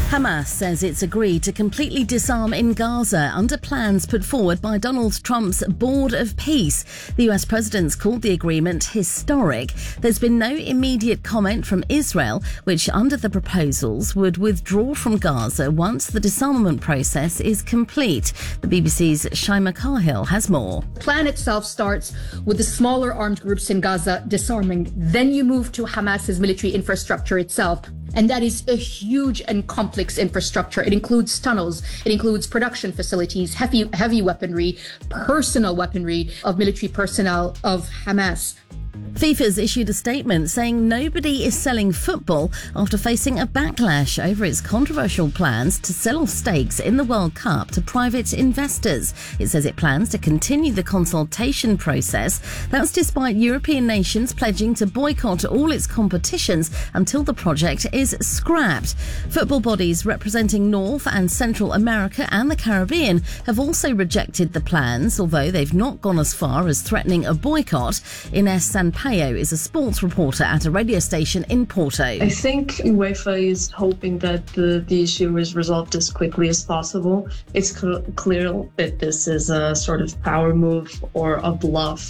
Hamas says it's agreed to completely disarm in Gaza under plans put forward by Donald Trump's Board of Peace. The US president's called the agreement historic. There's been no immediate comment from Israel, which under the proposals would withdraw from Gaza once the disarmament process is complete. The BBC's Shaima Cahill has more. The plan itself starts with the smaller armed groups in Gaza disarming. Then you move to Hamas's military infrastructure itself. And that is a huge and complex infrastructure. It includes tunnels. It includes production facilities, heavy weaponry, personal weaponry of military personnel of Hamas. FIFA's issued a statement saying nobody is selling football after facing a backlash over its controversial plans to sell off stakes in the World Cup to private investors. It says it plans to continue the consultation process. That's despite European nations pledging to boycott all its competitions until the project is scrapped. Football bodies representing North and Central America and the Caribbean have also rejected the plans, although they've not gone as far as threatening a boycott. Ines Sanpaio is a sports reporter at a radio station in Porto. I think UEFA is hoping that the issue is resolved as quickly as possible. It's clear that this is a sort of power move or a bluff.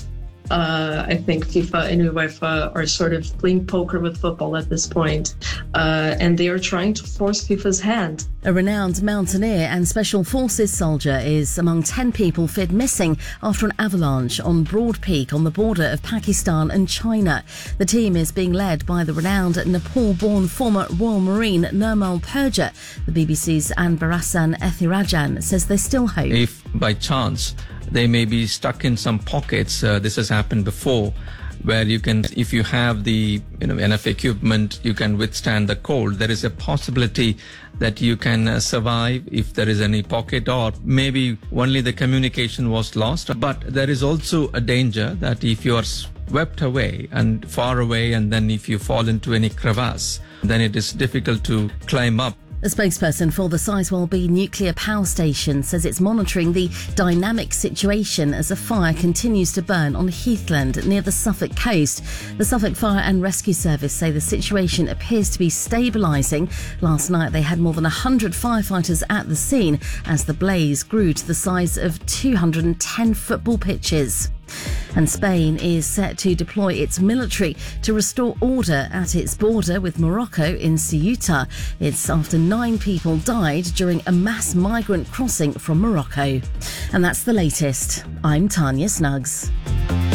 I think FIFA and UEFA are sort of playing poker with football at this point, and they are trying to force FIFA's hand. A renowned mountaineer and special forces soldier is among 10 people feared missing after an avalanche on Broad Peak on the border of Pakistan and China. The team is being led by the renowned Nepal-born former Royal Marine Nirmal Purja. The BBC's Anbarasan Ethirajan says there's still hope. If by chance they may be stuck in some pockets, this has happened before, where you can, if you have the enough equipment, you can withstand the cold. There is a possibility that you can survive if there is any pocket, or maybe only the communication was lost. But there is also a danger that if you are swept away and far away, and then if you fall into any crevasse, then it is difficult to climb up. A spokesperson for the Sizewell B nuclear power station says it's monitoring the dynamic situation as a fire continues to burn on Heathland near the Suffolk coast. The Suffolk Fire and Rescue Service say the situation appears to be stabilising. Last night they had more than 100 firefighters at the scene as the blaze grew to the size of 210 football pitches. And Spain is set to deploy its military to restore order at its border with Morocco in Ceuta. It's after 9 people died during a mass migrant crossing from Morocco. And that's the latest. I'm Tanya Snuggs.